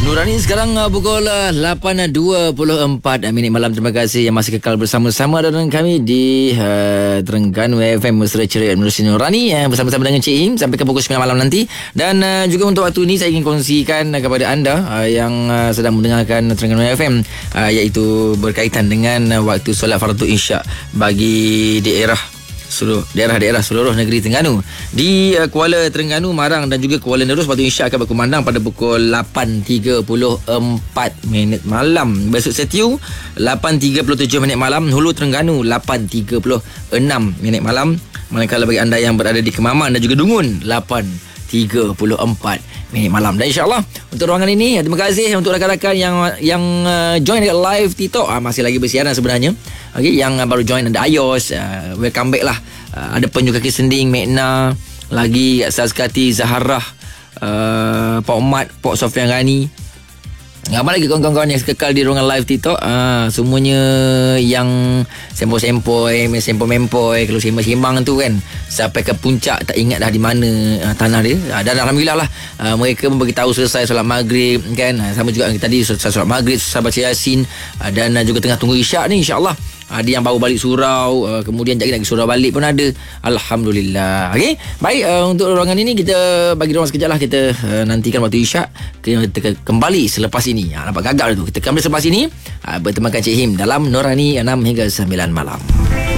Nurani sekarang pukul 8.24 minit malam. Terima kasih yang masih kekal bersama-sama dengan kami di Terengganu FM Mesra Ceria menerusi Nurani bersama-sama dengan Cik Him sampai ke pukul 9 malam nanti. Dan juga untuk waktu ini saya ingin kongsikan kepada anda yang sedang mendengarkan Terengganu FM iaitu berkaitan dengan waktu solat fardu isyak bagi daerah-daerah seluruh negeri Terengganu. Di Kuala Terengganu, Marang dan juga Kuala Nerus, waktu isyak akan berkumandang pada pukul 8.34 minit malam. Besok Setiu 8.37 minit malam. Hulu Terengganu 8.36 minit malam. Manakala bagi anda yang berada di Kemaman dan juga Dungun 8.34 minit malam. Dan insyaAllah untuk ruangan ini, terima kasih untuk rakan-rakan yang join dekat live TikTok. Masih lagi bersiaran sebenarnya. Okay, yang baru join ada Ayos, welcome back lah. Ada Penyu Kaki Sending, Mekna, lagi Sazkati, Zaharah, Pak Mat, Pak Sofian Rani. Apa lagi kawan-kawan yang kekal di ruangan live TikTok. Semuanya yang sempoi-sempoi, sempoi-mempoi, kalau sembang-sembang tu kan, sampai ke puncak tak ingat dah di mana tanah dia. Dan alhamdulillah lah, mereka memberitahu selesai solat maghrib kan. Sama juga tadi selesai solat maghrib, selesai baca Yasin, dan juga tengah tunggu isyak ni, insyaAllah. Ada yang baru balik surau, kemudian jadi nak pergi surau balik pun ada. Alhamdulillah. Okey, baik, untuk ruangan ini kita bagi ruang sekejap lah. Kita nantikan waktu isyak. Kita kembali selepas ini. Nampak gagal tu. Kita kembali selepas ini bertemakan Cik Him dalam Nurani 6 hingga 9 malam.